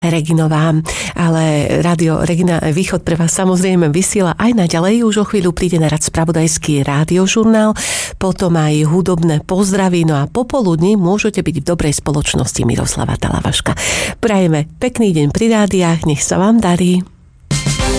Reginová. Ale Rádio Regina Východ pre vás samozrejme vysiela aj naďalej. Už o chvíľu príde na rad spravodajský rádiožurnál, potom aj hudobné pozdravy, no a popoludní môžete byť v dobrej spoločnosti Miroslava Talavaška. Prajeme pekný deň pri rádiách, nech sa vám darí.